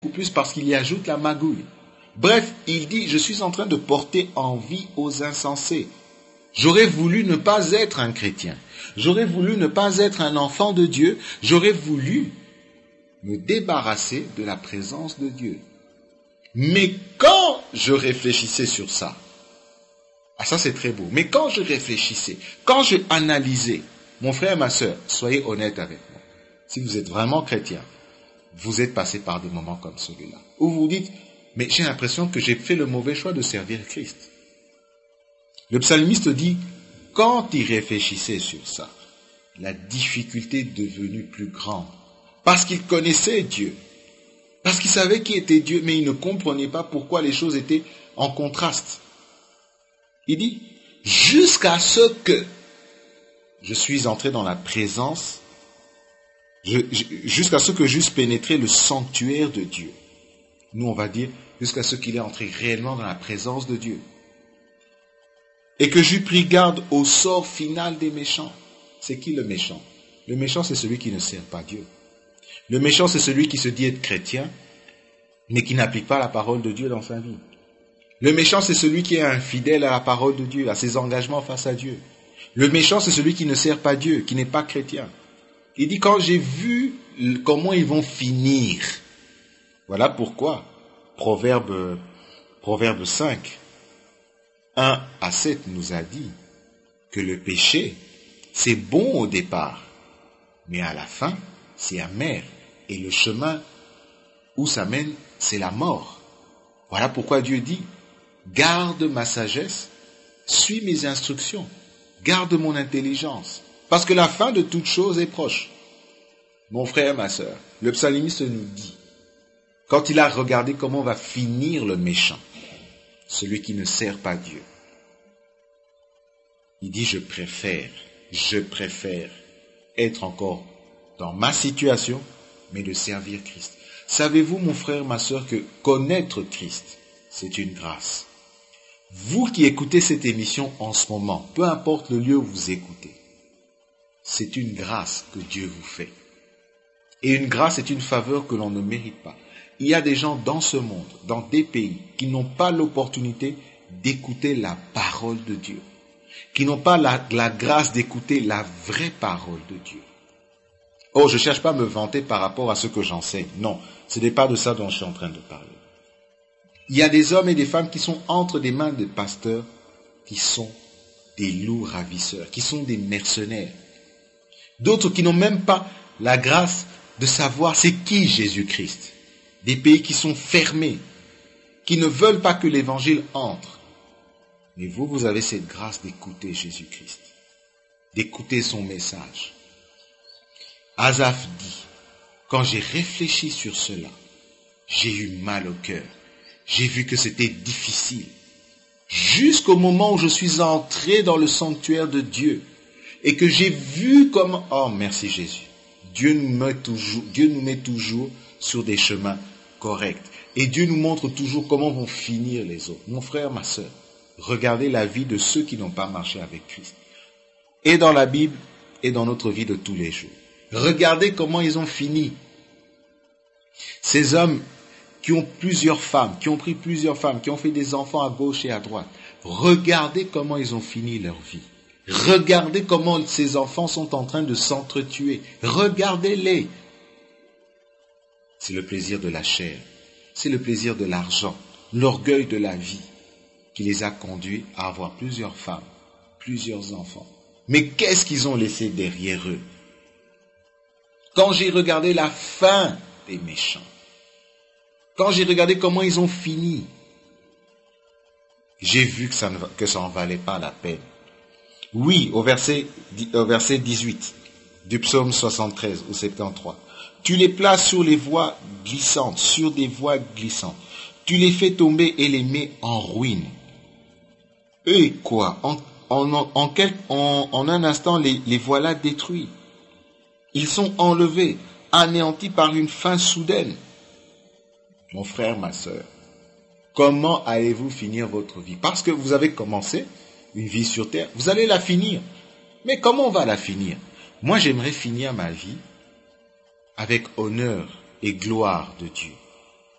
plus parce qu'il y ajoute la magouille. Bref, il dit, je suis en train de porter envie aux insensés. J'aurais voulu ne pas être un chrétien. J'aurais voulu ne pas être un enfant de Dieu. J'aurais voulu me débarrasser de la présence de Dieu. Mais quand je réfléchissais sur ça, ça c'est très beau, mais quand je réfléchissais, quand je analysais, mon frère et ma sœur, soyez honnêtes avec moi. Si vous êtes vraiment chrétien, vous êtes passé par des moments comme celui-là, où vous vous dites, mais j'ai l'impression que j'ai fait le mauvais choix de servir Christ. Le psalmiste dit, quand il réfléchissait sur ça, la difficulté est devenue plus grande. Parce qu'il connaissait Dieu. Parce qu'il savait qui était Dieu, mais il ne comprenait pas pourquoi les choses étaient en contraste. Il dit, jusqu'à ce que je suis entré dans la présence, jusqu'à ce que j'eusse pénétré le sanctuaire de Dieu. Nous, on va dire, jusqu'à ce qu'il est entré réellement dans la présence de Dieu. Et que j'eus pris garde au sort final des méchants. C'est qui le méchant? Le méchant, c'est celui qui ne sert pas Dieu. Le méchant, c'est celui qui se dit être chrétien, mais qui n'applique pas la parole de Dieu dans sa vie. Le méchant, c'est celui qui est infidèle à la parole de Dieu, à ses engagements face à Dieu. Le méchant, c'est celui qui ne sert pas Dieu, qui n'est pas chrétien. Il dit, quand j'ai vu comment ils vont finir, voilà pourquoi, Proverbe 5, 1 à 7 nous a dit que le péché, c'est bon au départ, mais à la fin, c'est amer. Et le chemin où ça mène, c'est la mort. Voilà pourquoi Dieu dit, garde ma sagesse, suis mes instructions, garde mon intelligence, parce que la fin de toute chose est proche. Mon frère, ma sœur, le psalmiste nous dit, quand il a regardé comment va finir le méchant, celui qui ne sert pas Dieu, il dit, je préfère être encore dans ma situation, mais de servir Christ. Savez-vous, mon frère, ma sœur, que connaître Christ, c'est une grâce. Vous qui écoutez cette émission en ce moment, peu importe le lieu où vous écoutez, c'est une grâce que Dieu vous fait. Et une grâce est une faveur que l'on ne mérite pas. Il y a des gens dans ce monde, dans des pays, qui n'ont pas l'opportunité d'écouter la parole de Dieu, qui n'ont pas la grâce d'écouter la vraie parole de Dieu. Oh, je ne cherche pas à me vanter par rapport à ce que j'enseigne. Non, ce n'est pas de ça dont je suis en train de parler. Il y a des hommes et des femmes qui sont entre des mains de pasteurs, qui sont des loups ravisseurs, qui sont des mercenaires. D'autres qui n'ont même pas la grâce de savoir c'est qui Jésus-Christ. Des pays qui sont fermés, qui ne veulent pas que l'évangile entre. Mais vous avez cette grâce d'écouter Jésus-Christ, d'écouter son message. Asaph dit, quand j'ai réfléchi sur cela, j'ai eu mal au cœur. J'ai vu que c'était difficile. Jusqu'au moment où je suis entré dans le sanctuaire de Dieu et que j'ai vu comment... Oh, merci Jésus. Dieu nous met toujours sur des chemins corrects. Et Dieu nous montre toujours comment vont finir les autres. Mon frère, ma sœur, regardez la vie de ceux qui n'ont pas marché avec Christ. Et dans la Bible, et dans notre vie de tous les jours. Regardez comment ils ont fini. Ces hommes qui ont plusieurs femmes, qui ont pris plusieurs femmes, qui ont fait des enfants à gauche et à droite. Regardez comment ils ont fini leur vie. Regardez comment ces enfants sont en train de s'entretuer. Regardez-les. C'est le plaisir de la chair. C'est le plaisir de l'argent. L'orgueil de la vie qui les a conduits à avoir plusieurs femmes, plusieurs enfants. Mais qu'est-ce qu'ils ont laissé derrière eux? Quand j'ai regardé la fin des méchants, quand j'ai regardé comment ils ont fini, j'ai vu que ça n'en valait pas la peine. Oui, au verset 18 du psaume 73 ou 73. Tu les places sur les voies glissantes, sur des voies glissantes. Tu les fais tomber et les mets en ruine. Et quoi? En un instant, les voilà détruits. Ils sont enlevés, anéantis par une fin soudaine. Mon frère, ma sœur, comment allez-vous finir votre vie? Parce que vous avez commencé une vie sur terre, vous allez la finir. Mais comment on va la finir? Moi, j'aimerais finir ma vie avec honneur et gloire de Dieu.